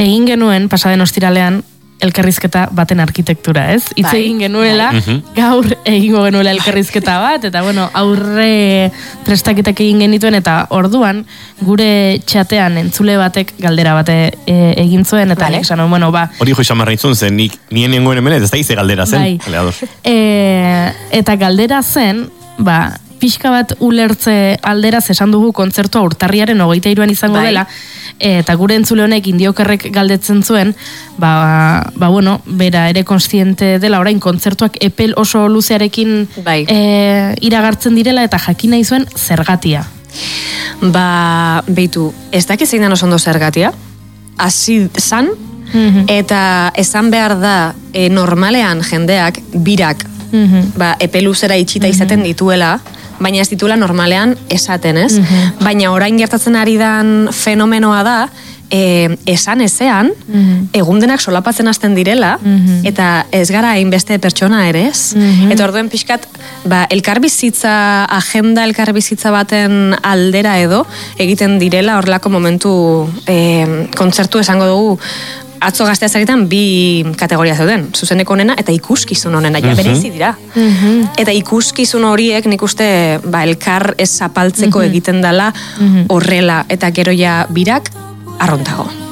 egin genuen, pasaden ostiralean, elkarrizketa baten arkitektura, ez? Hitz egin genuela, gaur egingo genuela elkarrizketa bat, eta bueno, aurre prestaketak egin genituen, eta orduan, gure txatean entzule batek galdera bate egin zuen, eta nik esan, bueno, ba... Hori jo xamarra intzun zen, nien nengoen hemen, ez da ize galdera zen. Eta galdera zen, ba, pixka bat ulertze alderaz esan dugu kontzertua urtarriaren 23an izango dela, eta gure entzule honek Indiokerrek galdetzen zuen, bueno, bera ere konstiente dela, orain kontzertuak epel oso luzearekin iragartzen direla, eta jakin nahi zuen zergatia. Beitu, ez dakit zein dan oso ondo zergatia, hasi zan, eta esan behar da, normalean jendeak, birak, epe luzera itxita izaten dituela, baina ez dituela normalean esaten, ez? Baina orain gertatzen ari dan fenomenoa da, esan ezean, egundenak solapatzen hasten direla, eta ez gara hainbeste pertsona ere, ez? Eta orduen pixkat, elkarbizitza, agenda elkarbizitza baten aldera edo, egiten direla horrelako momentu kontzertu esango dugu, atzo Gaztea Zerritan 2 kategoria zeuden, zuzeneko onena eta ikuskizun onena, ja bereizi dira. Eta ikuskizun horiek nik uste elkar ez zapaltzeko egiten dela horrela, eta gero ja birak arrontago.